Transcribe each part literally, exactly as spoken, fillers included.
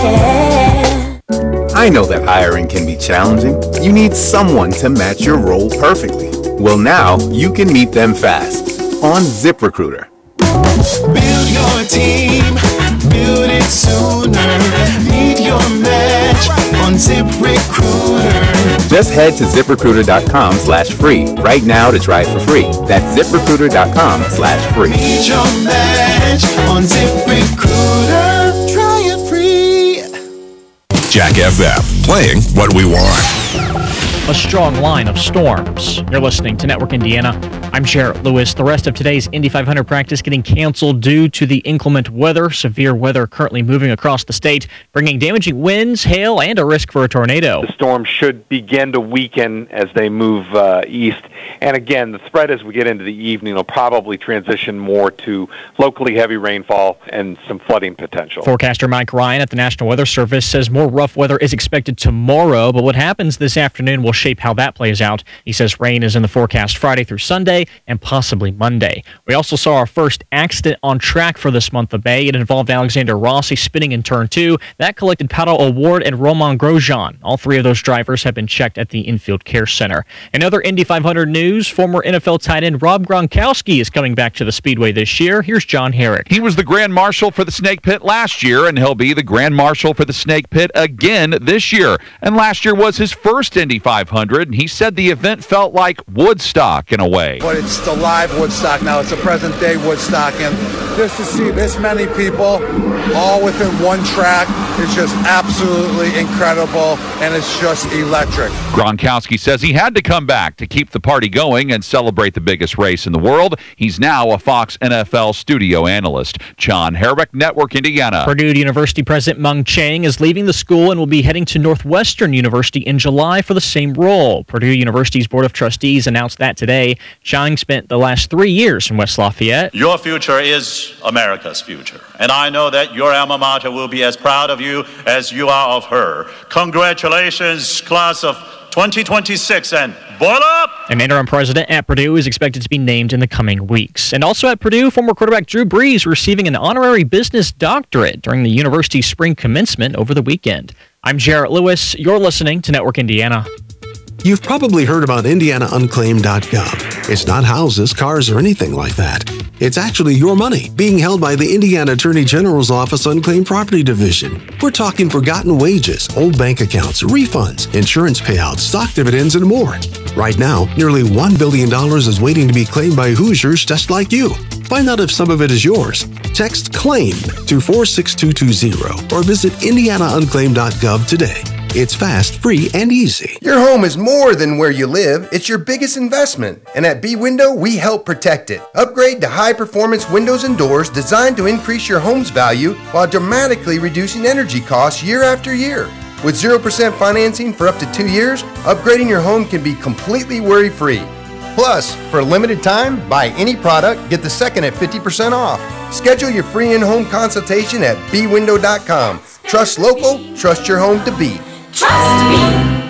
yeah. I know that hiring can be challenging. You need someone to match your role perfectly. Well, now you can meet them fast on ZipRecruiter. Build your team, build it sooner. Meet your match on ZipRecruiter. Just head to ZipRecruiter.com slash free right now to try it for free. That's ZipRecruiter.com slash free. Meet your match on ZipRecruiter. Try it free. Jack F M, playing what we want. A strong line of storms. You're listening to Network Indiana. I'm Jarrett Lewis. The rest of today's Indy five hundred practice getting canceled due to the inclement weather. Severe weather currently moving across the state, bringing damaging winds, hail, and a risk for a tornado. The storm should begin to weaken as they move uh, east. And again, the spread as we get into the evening will probably transition more to locally heavy rainfall and some flooding potential. Forecaster Mike Ryan at the National Weather Service says more rough weather is expected tomorrow, but what happens this afternoon will shape how that plays out. He says rain is in the forecast Friday through Sunday and possibly Monday. We also saw our first accident on track for this month of May. It involved Alexander Rossi spinning in turn two. That collected Pato Award and Roman Grosjean. All three of those drivers have been checked at the Infield Care Center. In other Indy five hundred news, former N F L tight end Rob Gronkowski is coming back to the Speedway this year. Here's John Herrick. He was the Grand Marshal for the Snake Pit last year, and he'll be the Grand Marshal for the Snake Pit again this year. And last year was his first Indy five hundred, and he said the event felt like Woodstock in a way. But it's the live Woodstock now. It's a present-day Woodstock, and just to see this many people all within one track is just absolutely incredible, and it's just electric. Gronkowski says he had to come back to keep the party going and celebrate the biggest race in the world. He's now a Fox N F L studio analyst. John Herrick, Network Indiana. Purdue University President Mung Chiang is leaving the school and will be heading to Northwestern University in July for the same role. Purdue University's Board of Trustees announced that today. Chiang spent the last three years in West Lafayette. Your future is America's future, and I know that your alma mater will be as proud of you as you are of her. Congratulations, class of twenty twenty-six, and boil up! An interim president at Purdue is expected to be named in the coming weeks. And also at Purdue, former quarterback Drew Brees receiving an honorary business doctorate during the university's spring commencement over the weekend. I'm Jarrett Lewis. You're listening to Network Indiana. You've probably heard about Indiana Unclaimed dot gov. It's not houses, cars, or anything like that. It's actually your money being held by the Indiana Attorney General's Office Unclaimed Property Division. We're talking forgotten wages, old bank accounts, refunds, insurance payouts, stock dividends, and more. Right now, nearly one billion dollars is waiting to be claimed by Hoosiers just like you. Find out if some of it is yours. Text CLAIM to four six two two zero or visit Indiana Unclaimed dot gov today. It's fast, free, and easy. Your home is more than where you live. It's your biggest investment. And at B-Window, we help protect it. Upgrade to high-performance windows and doors designed to increase your home's value while dramatically reducing energy costs year after year. With zero percent financing for up to two years, upgrading your home can be completely worry-free. Plus, for a limited time, buy any product, get the second at fifty percent off. Schedule your free in-home consultation at B window dot com. Trust local, trust your home to be. Trust me.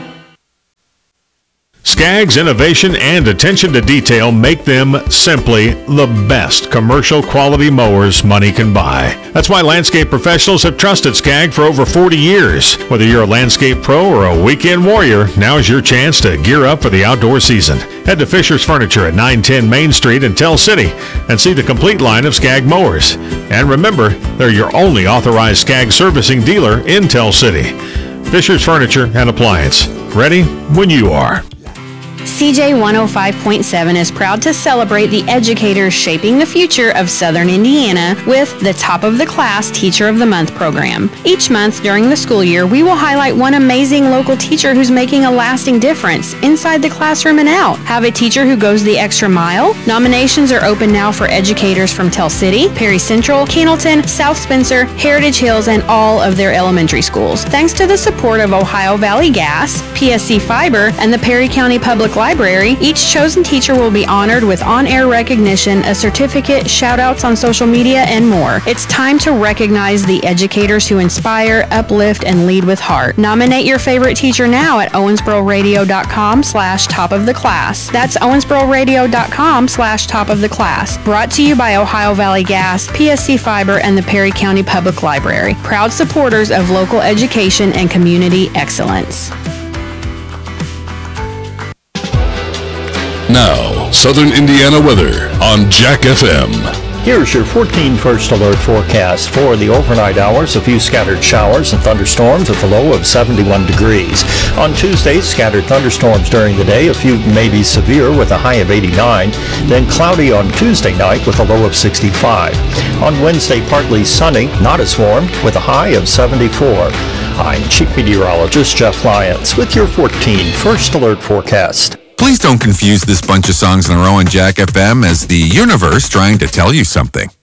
Skaggs innovation and attention to detail make them simply the best commercial quality mowers money can buy. That's why landscape professionals have trusted Skaggs for over forty years. Whether you're a landscape pro or a weekend warrior, now's your chance to gear up for the outdoor season. Head to Fisher's Furniture at nine ten Main Street in Tell City and see the complete line of Skaggs mowers. And remember, they're your only authorized Skaggs servicing dealer in Tell City. Fisher's Furniture and Appliance. Ready when you are. C J one oh five point seven is proud to celebrate the educators shaping the future of Southern Indiana with the Top of the Class Teacher of the Month program. Each month during the school year, we will highlight one amazing local teacher who's making a lasting difference inside the classroom and out. Have a teacher who goes the extra mile? Nominations are open now for educators from Tell City, Perry Central, Cannleton, South Spencer, Heritage Hills, and all of their elementary schools. Thanks to the support of Ohio Valley Gas, P S C Fiber, and the Perry County Public Library, Library. Each chosen teacher will be honored with on-air recognition, a certificate, shout-outs on social media, and more. It's time to recognize the educators who inspire, uplift, and lead with heart. Nominate your favorite teacher now at owensbororadio.com slash top of the class. That's owensbororadio.com slash top of the class. Brought to you by Ohio Valley Gas, P S C Fiber, and the Perry County Public Library. Proud supporters of local education and community excellence. Now, Southern Indiana weather on Jack F M. Here's your fourteen First Alert forecast for the overnight hours. A few scattered showers and thunderstorms with a low of seventy-one degrees. On Tuesday, scattered thunderstorms during the day, a few may be severe with a high of eighty-nine. Then cloudy on Tuesday night with a low of sixty-five. On Wednesday, partly sunny, not as warm, with a high of seventy-four. I'm Chief Meteorologist Jeff Lyons with your fourteen First Alert forecast. Please don't confuse this bunch of songs in a row on Jack F M as the universe trying to tell you something.